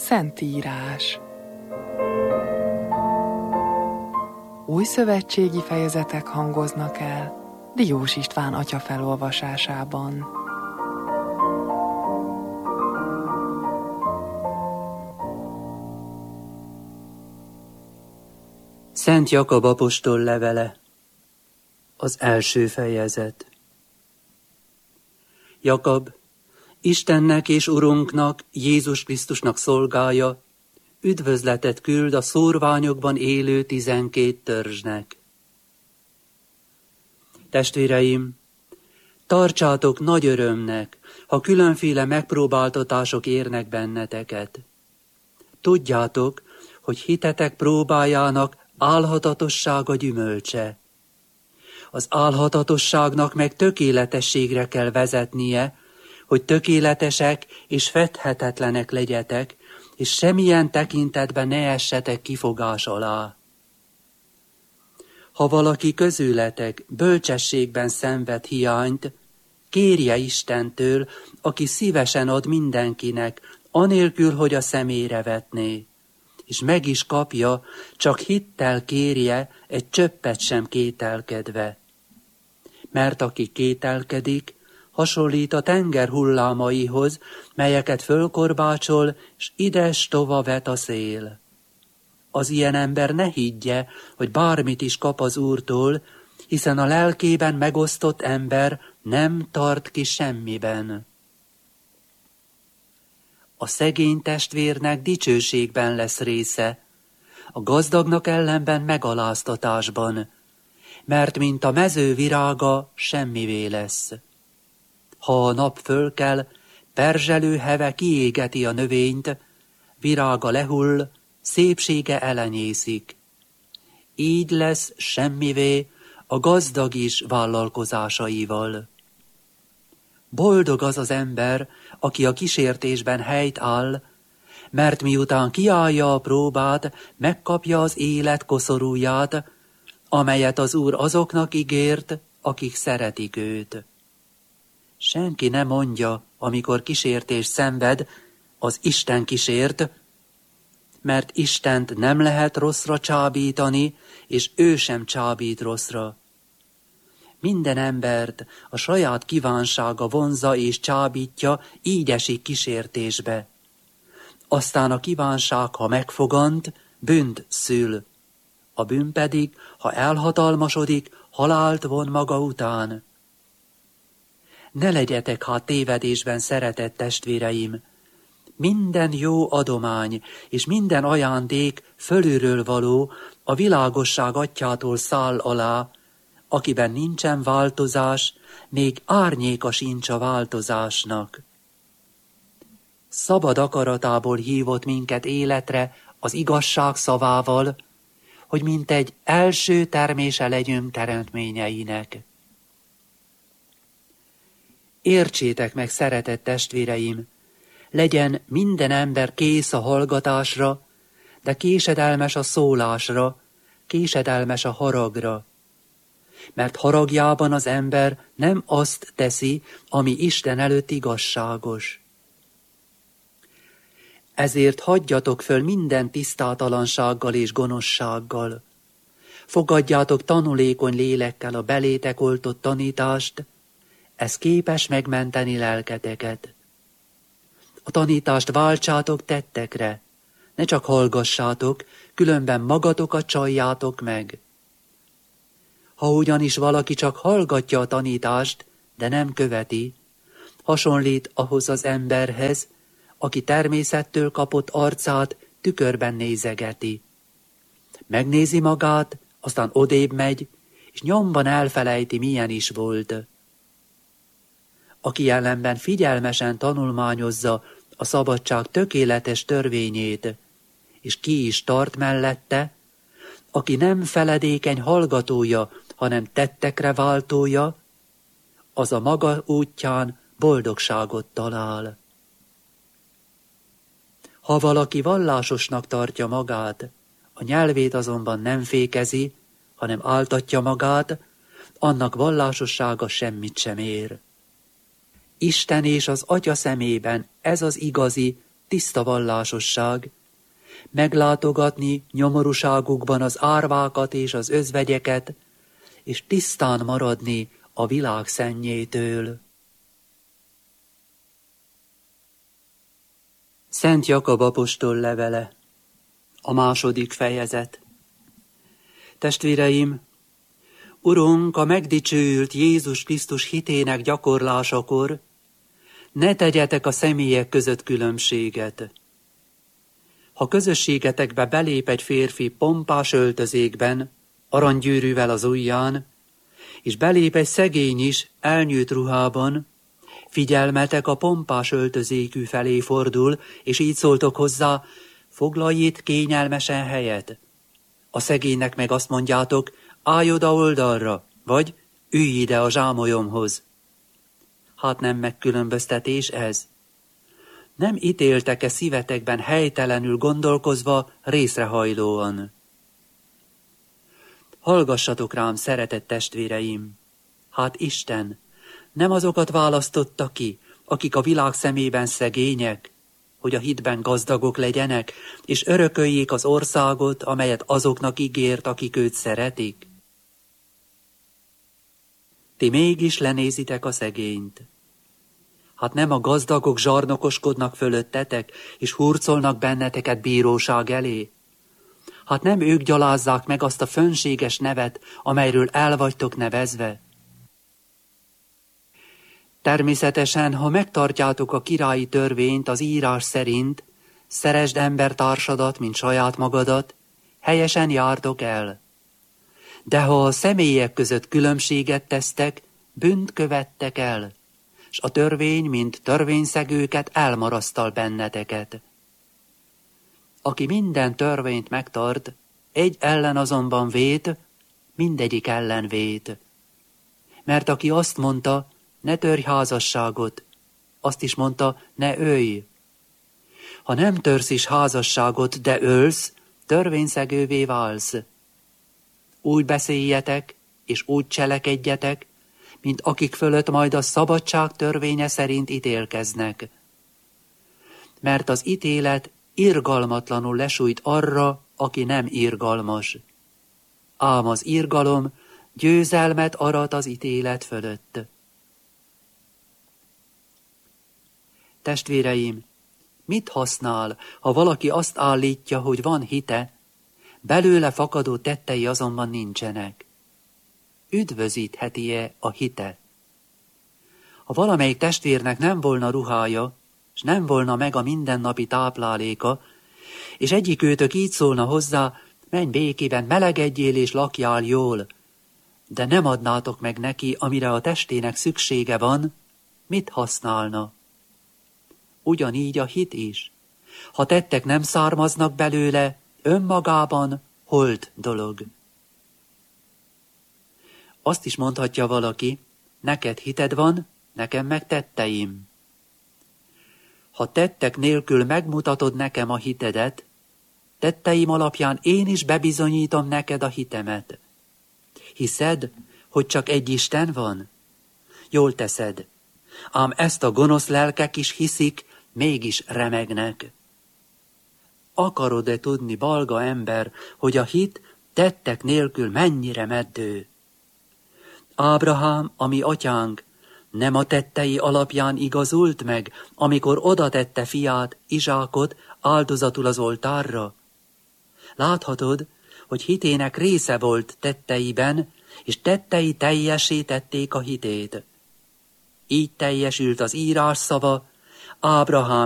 Szentírás. Új szövetségi fejezetek hangoznak el Diós István atya felolvasásában. Szent Jakab apostol levele, az első fejezet. Jakab, Istennek és Urunknak, Jézus Krisztusnak szolgája, üdvözletet küld a szórványokban élő 12 törzsnek. Testvéreim, tartsátok nagy örömnek, ha különféle megpróbáltatások érnek benneteket. Tudjátok, hogy hitetek próbájának álhatatossága gyümölcse. Az álhatatosságnak meg tökéletességre kell vezetnie, hogy tökéletesek és fedhetetlenek legyetek, és semmilyen tekintetben ne essetek kifogás alá. Ha valaki közületek bölcsességben szenved hiányt, kérje Istentől, aki szívesen ad mindenkinek, anélkül, hogy a szemére vetné, és meg is kapja, csak hittel kérje, egy csöppet sem kételkedve. Mert aki kételkedik, hasonlít a tenger hullámaihoz, melyeket fölkorbácsol, s ides-tova vet a szél. Az ilyen ember ne higgye, hogy bármit is kap az Úrtól, hiszen a lelkében megosztott ember nem tart ki semmiben. A szegény testvérnek dicsőségben lesz része, a gazdagnak ellenben megaláztatásban, mert mint a mező virága semmivé lesz. Ha a nap fölkel, perzselő heve kiégeti a növényt, virága lehull, szépsége elenyészik. Így lesz semmivé a gazdag is vállalkozásaival. Boldog az az ember, aki a kísértésben helyt áll, mert miután kiállja a próbát, megkapja az élet koszorúját, amelyet az Úr azoknak ígért, akik szeretik őt. Senki ne mondja, amikor kísértést szenved, az Isten kísért, mert Istent nem lehet rosszra csábítani, és ő sem csábít rosszra. Minden embert a saját kívánsága vonzza és csábítja, így esik kísértésbe. Aztán a kívánság, ha megfogant, bűnt szül. A bűn pedig, ha elhatalmasodik, halált von maga után. Ne legyetek hát tévedésben, szeretett testvéreim! Minden jó adomány és minden ajándék fölülről való, a világosság atyától száll alá, akiben nincsen változás, még árnyéka sincs a változásnak. Szabad akaratából hívott minket életre az igazság szavával, hogy mint egy első termése legyünk teremtményeinek. Értsétek meg, szeretett testvéreim, legyen minden ember kész a hallgatásra, de késedelmes a szólásra, késedelmes a haragra. Mert haragjában az ember nem azt teszi, ami Isten előtt igazságos. Ezért hagyjatok föl minden tisztátalansággal és gonoszsággal. Fogadjátok tanulékony lélekkel a belétek oltott tanítást, ez képes megmenteni lelketeket. A tanítást váltsátok tettekre, ne csak hallgassátok, különben magatokat csaljátok meg. Ha ugyanis valaki csak hallgatja a tanítást, de nem követi, hasonlít ahhoz az emberhez, aki természettől kapott arcát tükörben nézegeti. Megnézi magát, aztán odébb megy, és nyomban elfelejti, milyen is volt. Aki ellenben figyelmesen tanulmányozza a szabadság tökéletes törvényét, és ki is tart mellette, aki nem feledékeny hallgatója, hanem tettekre váltója, az a maga útján boldogságot talál. Ha valaki vallásosnak tartja magát, a nyelvét azonban nem fékezi, hanem áltatja magát, annak vallásossága semmit sem ér. Isten és az Atya szemében ez az igazi, tiszta vallásosság, meglátogatni nyomorúságukban az árvákat és az özvegyeket, és tisztán maradni a világ szennyétől. Szent Jakab apostol levele, a 2. fejezet. Testvéreim, Urunk, a megdicsőült Jézus Krisztus hitének gyakorlásakor ne tegyetek a személyek között különbséget. Ha közösségetekbe belép egy férfi pompás öltözékben, aranygyűrűvel az ujján, és belép egy szegény is elnyűjt ruhában, figyelmetek a pompás öltözékű felé fordul, és így szóltok hozzá, foglalj itt kényelmesen helyet. A szegénynek meg azt mondjátok, állj oda oldalra, vagy ülj ide a zsámolyomhoz. Hát nem megkülönböztetés ez? Nem ítéltek-e szívetekben helytelenül gondolkozva részrehajlóan? Hallgassatok rám, szeretett testvéreim! Hát Isten nem azokat választotta ki, akik a világ szemében szegények, hogy a hitben gazdagok legyenek, és örököljék az országot, amelyet azoknak ígért, akik őt szeretik? Ti mégis lenézitek a szegényt. Hát nem a gazdagok zsarnokoskodnak fölöttetek, és hurcolnak benneteket bíróság elé? Hát nem ők gyalázzák meg azt a fönséges nevet, amelyről el vagytok nevezve? Természetesen, ha megtartjátok a királyi törvényt az írás szerint, szeresd embertársadat, mint saját magadat, helyesen jártok el. De ha a személyek között különbséget tesztek, bűnt követtek el, s a törvény, mint törvényszegőket elmarasztal benneteket. Aki minden törvényt megtart, egy ellen azonban vét, mindegyik ellen vét. Mert aki azt mondta, ne törj házasságot, azt is mondta, ne ölj. Ha nem törsz is házasságot, de ölsz, törvényszegővé válsz. Úgy beszéljetek, és úgy cselekedjetek, mint akik fölött majd a szabadság törvénye szerint ítélkeznek. Mert az ítélet irgalmatlanul lesújt arra, aki nem irgalmas. Ám az irgalom győzelmet arat az ítélet fölött. Testvéreim, mit használ, ha valaki azt állítja, hogy van hite, belőle fakadó tettei azonban nincsenek? Üdvözítheti-e a hite? Ha valamelyik testvérnek nem volna ruhája, s nem volna meg a mindennapi tápláléka, és egyik őtök így szólna hozzá, menj békében, melegedjél és lakjál jól, de nem adnátok meg neki, amire a testének szüksége van, mit használna? Ugyanígy a hit is. Ha tettek nem származnak belőle, önmagában holt dolog. Azt is mondhatja valaki, neked hited van, nekem meg tetteim. Ha tettek nélkül megmutatod nekem a hitedet, tetteim alapján én is bebizonyítom neked a hitemet. Hiszed, hogy csak egy Isten van? Jól teszed, ám ezt a gonosz lelkek is hiszik, mégis remegnek. Akarod-e tudni, balga ember, hogy a hit tettek nélkül mennyire meddő? Ábrahám, a mi atyánk, nem a tettei alapján igazult meg, amikor oda tette fiát, Izsákot áldozatul az oltárra? Láthatod, hogy hitének része volt tetteiben, és tettei teljessé tették a hitét. Így teljesült az írás szava, Ábrahám